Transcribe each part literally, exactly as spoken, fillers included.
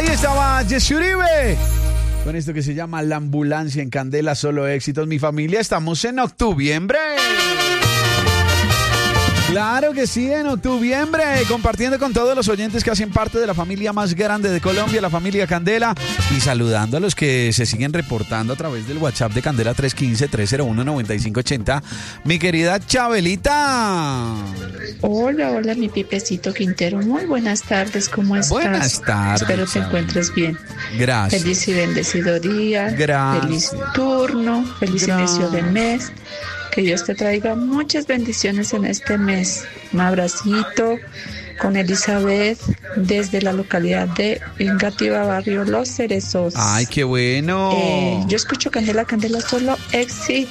Ahí estaba Jessy Uribe con esto que se llama La Ambulancia en Candela, solo éxitos. Mi familia, estamos en octubre. Claro que sí, en octubre, compartiendo con todos los oyentes que hacen parte de la familia más grande de Colombia, la familia Candela, y saludando a los que se siguen reportando a través del WhatsApp de Candela tres uno cinco, tres cero uno, nueve cinco ocho cero. Mi querida Chabelita. Hola, hola, mi Pipecito Quintero. Muy buenas tardes, ¿cómo estás? Buenas tardes. Espero te encuentres bien. Gracias. Feliz y bendecido día. Gracias. Feliz turno. Feliz Gracias. inicio del mes. Que Dios te traiga muchas bendiciones en este mes. Un abracito con Elizabeth desde la localidad de Engativá, barrio Los Cerezos. Ay, qué bueno. Eh, yo escucho Candela, Candela, solo éxito.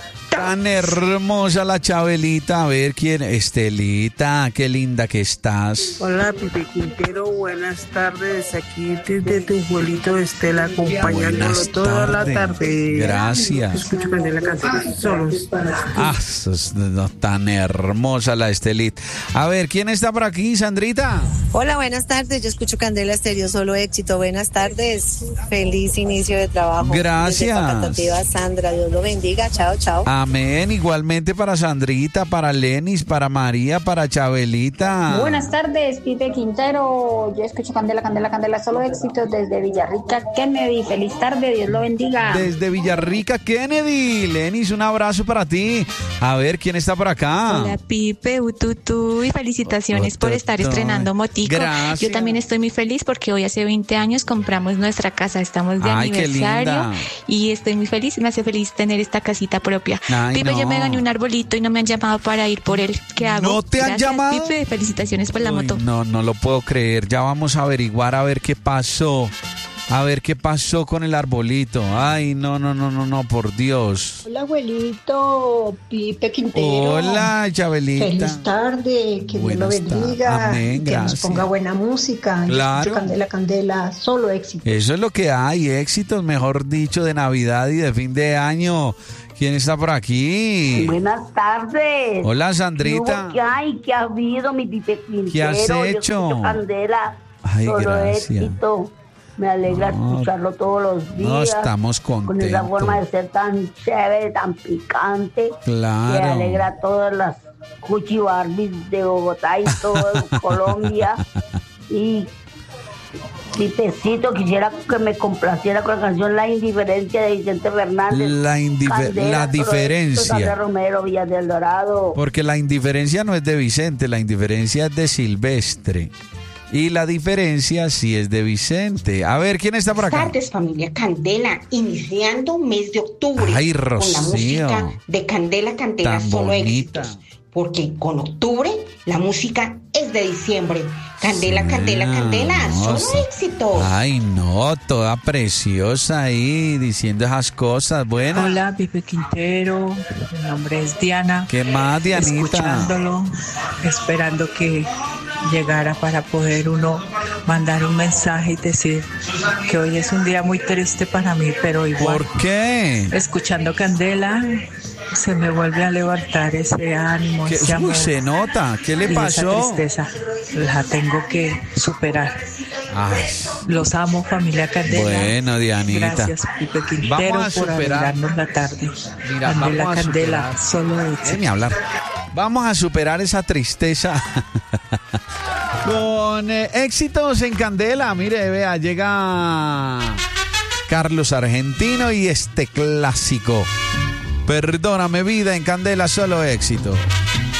Tan hermosa la Chabelita. A ver quién. Estelita, qué linda que estás. Hola, Pipe Quintero, buenas tardes. Aquí desde tu abuelito Estela, acompañándolo Buenas toda tardes. la tarde. Gracias. Escucho Candela Candela solo. Ah, sos- no, tan hermosa la Estelita. A ver, ¿quién está por aquí, Sandrita? Hola, buenas tardes. Yo escucho Candela Estéreo, solo éxito. Buenas tardes. Feliz inicio de trabajo. Gracias. Desde Facatativá, Sandra. Dios lo bendiga. Chao, chao. Amén. Igualmente para Sandrita, para Lenis, para María, para Chabelita. Buenas tardes, Pipe Quintero. Yo escucho Candela, Candela, Candela, solo éxitos desde Villarrica, Kennedy. Feliz tarde, Dios lo bendiga. Desde Villarrica, Kennedy. Lenis, un abrazo para ti. A ver, ¿quién está por acá? Hola Pipe, ututu, y felicitaciones por estar Ututu. estrenando motico. Gracias. Yo también estoy muy feliz porque hoy hace veinte años compramos nuestra casa, estamos de Ay, qué aniversario linda. y estoy muy feliz, me hace feliz tener esta casita propia. Ay, Pipe, no. yo me gané un arbolito y no me han llamado para ir por él. ¿Qué hago? ¿No te han Gracias, llamado? Pipe, felicitaciones por la Uy, moto. No, no lo puedo creer. Ya vamos a averiguar a ver qué pasó. A ver qué pasó con el arbolito. Ay, no, no, no, no, no, por Dios. Hola, abuelito, Pipe Quintero. Hola, Chabelita. Feliz tarde, que Dios lo Buenas tardes. bendiga, Amén, que gracias. nos ponga buena música. Yo Claro. escucho Candela, Candela, solo éxito. Eso es lo que hay, éxitos, mejor dicho, de Navidad y de fin de año. ¿Quién está por aquí? Buenas tardes. Hola, Sandrita. ¿Qué hay? ¿Qué ha habido, mi Pipe Quintero? ¿Qué has Yo hecho? escucho Candela, Ay, solo gracias. éxito. Me alegra No, escucharlo todos los días. No, estamos Con esa contentos. forma de ser tan chévere, tan picante. Claro. Me alegra a todas las Cuchi Barbies de Bogotá y toda Colombia. Y Pipecito, quisiera que me complaciera con la canción La Indiferencia de Vicente Fernández. La indife- Candela, la solo éxito, diferencia. Sandra Romero, Villas del Dorado. Porque la indiferencia no es de Vicente, la indiferencia es de Silvestre. Y la diferencia sí es de Vicente. A ver, ¿quién está por acá? Buenas tardes, familia Candela, iniciando mes de octubre Ay, con la Rocío. música de Candela, Candela, Tan solo bonita. éxitos, porque con octubre la música es de diciembre. Candela, Sí, Candela, Candela, solo hermosa. éxitos. Ay, no, toda preciosa ahí diciendo esas cosas. Buenas. Hola, Pipe Quintero. Mi nombre es Diana. ¿Qué más, Dianita? Escuchándolo, esperando que llegara para poder uno mandar un mensaje y decir que hoy es un día muy triste para mí, pero igual. ¿Por qué? Escuchando Candela, se me vuelve a levantar ese ánimo, ¿Qué? ese amor. Uy, se nota. ¿Qué le y esa pasó? tristeza la tengo que superar. Ay, Los amo, familia Candela. bueno, Dianita. Gracias, Pipe Quintero, Vamos a por superar. alegrarnos la tarde. Mira, Candela, vamos a Candela, superar. solo éxito. Déjeme hablar. Vamos a superar esa tristeza con eh, éxitos en Candela. Mire, vea, llega Carlos Argentino y este clásico. Perdóname, vida, en Candela, solo éxito.